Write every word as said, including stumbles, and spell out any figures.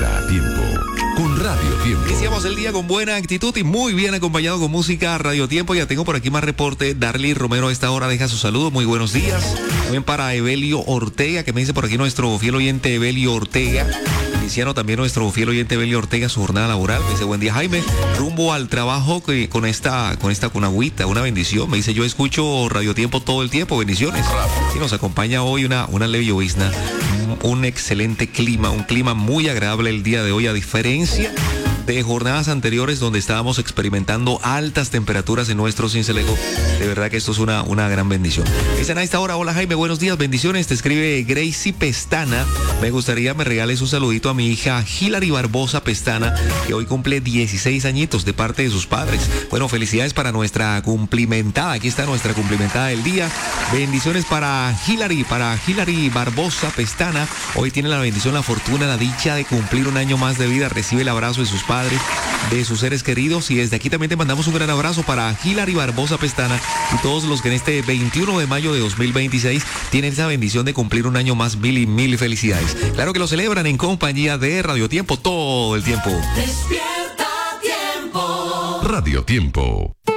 Despierta a tiempo con Radio Tiempo. Iniciamos el día con buena actitud y muy bien acompañado con música Radio Tiempo. Ya tengo por aquí más reporte. Darly Romero a esta hora deja su saludo. Muy buenos días. También para Evelio Ortega, que me dice por aquí nuestro fiel oyente Evelio Ortega. Iniciando también nuestro fiel oyente Evelio Ortega su jornada laboral. Me dice, buen día, Jaime. Rumbo al trabajo que con esta, con esta con agüita, una bendición. Me dice, yo escucho Radio Tiempo todo el tiempo. Bendiciones. Y nos acompaña hoy una, una leve llovizna. Un excelente clima, un clima muy agradable el día de hoy, a diferencia de jornadas anteriores donde estábamos experimentando altas temperaturas en nuestro Cincelejo. De verdad que esto es una, una gran bendición. Dicen a esta hora, hola Jaime, buenos días, bendiciones. Te escribe Gracie Pestana. Me gustaría me regales un saludito a mi hija Hilary Barbosa Pestana, que hoy cumple dieciséis añitos de parte de sus padres. Bueno, felicidades para nuestra cumplimentada. Aquí está nuestra cumplimentada del día. Bendiciones para Hilary, para Hilary Barbosa Pestana. Hoy tiene la bendición, la fortuna, la dicha de cumplir un año más de vida. Recibe el abrazo de sus padres, de sus seres queridos, y desde aquí también te mandamos un gran abrazo para Hilary Barbosa Pestana y todos los que en este veintiuno de mayo de dos mil veintiséis tienen esa bendición de cumplir un año más. Mil y mil felicidades. Claro que lo celebran en compañía de Radio Tiempo todo el tiempo. Despierta Tiempo. Radio Tiempo.